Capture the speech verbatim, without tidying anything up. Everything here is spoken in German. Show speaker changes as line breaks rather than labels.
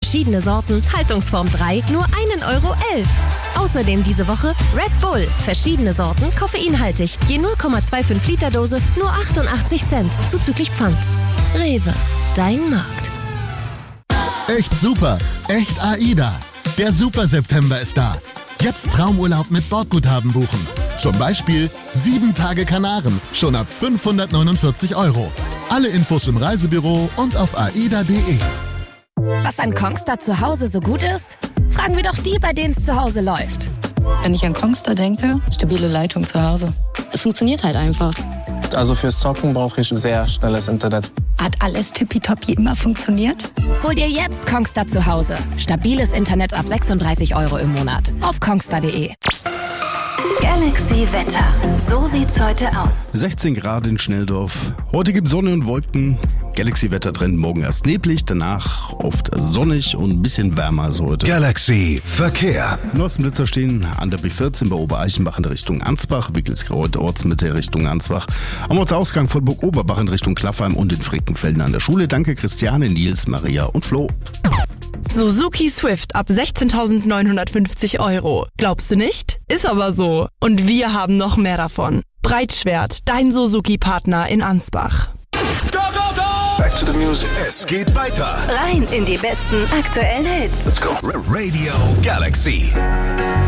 verschiedene Sorten, Haltungsform drei, nur ein Euro elf. Außerdem diese Woche Red Bull, verschiedene Sorten, koffeinhaltig, je null Komma fünfundzwanzig Liter Dose, nur achtundachtzig Cent, zuzüglich Pfand. Rewe, dein Markt.
Echt super, echt AIDA. Der Super September ist da. Jetzt Traumurlaub mit Bordguthaben buchen. Zum Beispiel sieben Tage Kanaren, schon ab fünfhundertneunundvierzig Euro. Alle Infos im Reisebüro und auf aida punkt de.
Was an Kongstar zu Hause so gut ist? Fragen wir doch die, bei denen es zu Hause läuft.
Wenn ich an Kongstar denke, stabile Leitung zu Hause. Es funktioniert halt einfach.
Also fürs Zocken brauche ich sehr schnelles Internet.
Hat alles tippitoppi immer funktioniert?
Hol dir jetzt Kongstar zu Hause. Stabiles Internet ab sechsunddreißig Euro im Monat. Auf kongstar punkt de.
Galaxy Wetter. So sieht's heute aus.
sechzehn Grad in Schnelldorf. Heute gibt Sonne und Wolken. Galaxy Wettertrend morgen erst neblig, danach oft sonnig und ein bisschen wärmer als heute.
Galaxy Verkehr.
Neuesten Blitzer stehen an der B vierzehn bei Obereichenbach in Richtung Ansbach, Wickelsgrau Ortsmitte Richtung Ansbach, am Ortsausgang von Burg Oberbach in Richtung Klaffheim und in Frickenfelden an der Schule. Danke Christiane, Nils, Maria und Flo.
Suzuki Swift ab sechzehntausendneunhundertfünfzig Euro. Glaubst du nicht? Ist aber so. Und wir haben noch mehr davon. Breitschwert, dein Suzuki-Partner in Ansbach.
Go, go, go! Back to the music. Es geht weiter.
Rein in die besten aktuellen Hits.
Let's go. Radio Galaxy.